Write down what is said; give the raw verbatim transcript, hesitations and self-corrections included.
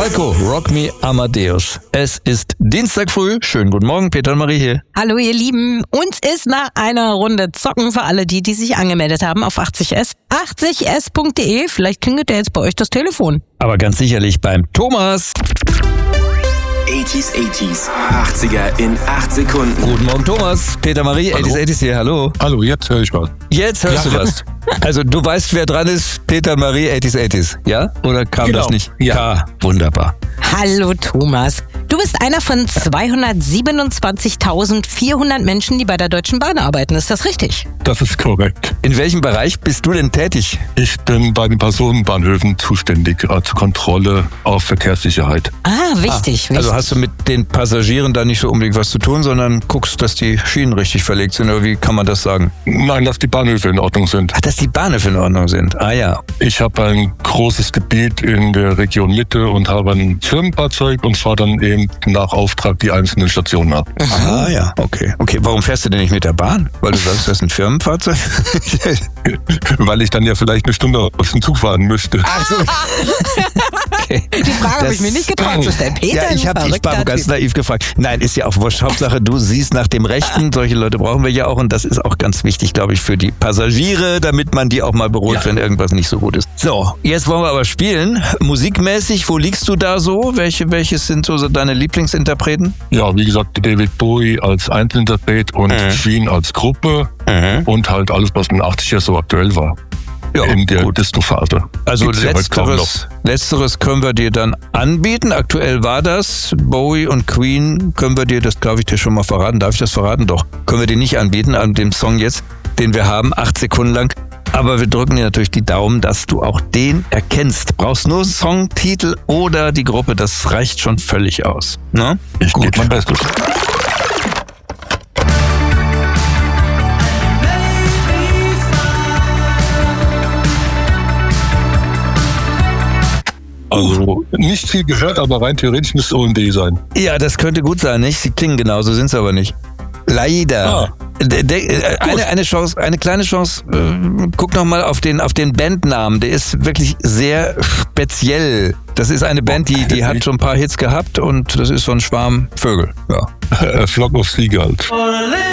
Falco, Rock Me Amadeus. Es ist Dienstag früh. Schönen guten Morgen, Peter und Marie hier. Hallo ihr Lieben. Uns ist nach einer Runde Zocken für alle die, die sich angemeldet haben auf achtzig S. achtzig S punkt de. Vielleicht klingelt ja jetzt bei euch das Telefon. Aber ganz sicherlich beim Thomas. achtziger, achtziger, achtziger in acht Sekunden. Guten Morgen, Thomas. Peter, Marie, Hallo. achtziger, achtziger hier. Hallo. Hallo, jetzt höre ich was. Jetzt hörst Ja. du was. Also du weißt, wer dran ist. Peter, Marie, achtziger, achtziger. Ja? Oder kam Genau. das nicht? Ja. Wunderbar. Hallo Thomas. Du bist einer von zweihundertsiebenundzwanzigtausendvierhundert Menschen, die bei der Deutschen Bahn arbeiten. Ist das richtig? Das ist korrekt. In welchem Bereich bist du denn tätig? Ich bin bei den Personenbahnhöfen zuständig äh, zur Kontrolle auf Verkehrssicherheit. Ah, wichtig. Also wichtig. hast du mit den Passagieren da nicht so unbedingt was zu tun, sondern guckst, dass die Schienen richtig verlegt sind, oder wie kann man das sagen? Nein, dass die Bahnhöfe in Ordnung sind. Ach, dass die Bahnhöfe in Ordnung sind. Ah ja. Ich habe ein großes Gebiet in der Region Mitte und habe ein Firmenfahrzeug und fahre dann eben nach Auftrag die einzelnen Stationen ab. Ah ja, okay. Okay, warum fährst du denn nicht mit der Bahn? Weil du sagst, das ist ein Firmenfahrzeug? Weil ich dann ja vielleicht eine Stunde aus dem Zug fahren müsste. Ach so. Okay. Die Frage habe Das- ich mir nicht getraut zu stellen. Peter, Ja, ich ein habe ich verrückter war ganz Typ. naiv gefragt. Nein, ist ja auch wurscht. Hauptsache, du siehst nach dem Rechten. Solche Leute brauchen wir ja auch. Und das ist auch ganz wichtig, glaube ich, für die Passagiere, damit man die auch mal beruhigt, Ja. wenn irgendwas nicht so gut ist. So, jetzt wollen wir aber spielen. Musikmäßig, wo liegst du da so? Welche, welches sind so deine Lieblingsinterpreten? Ja, wie gesagt, David Bowie als Einzelinterpret und Mhm. Queen als Gruppe und halt alles, was in den achtziger so aktuell war. Ja, in der gut. Disco-Phase. Also Gibt's ja heute kaum letzteres, letzteres können wir dir dann anbieten. Aktuell war das. Bowie und Queen können wir dir, das darf ich dir schon mal verraten. Darf ich das verraten? Doch. Können wir dir nicht anbieten an dem Song jetzt, den wir haben, acht Sekunden lang. Aber wir drücken dir natürlich die Daumen, dass du auch den erkennst. Brauchst nur Songtitel oder die Gruppe, das reicht schon völlig aus. Ne? Ich gebe mein Bestes. Also nicht viel gehört, aber rein theoretisch müsste O M D sein. Ja, das könnte gut sein, nicht? Sie klingen genauso, sind es aber nicht. Leider. Ah. De, de, äh, eine, eine Chance, eine kleine Chance. Äh, guck noch mal auf den auf den Bandnamen. Der ist wirklich sehr speziell. Das ist eine Band, die die hat schon ein paar Hits gehabt und das ist so ein Schwarm Vögel. Ja. Flock of Seagulls.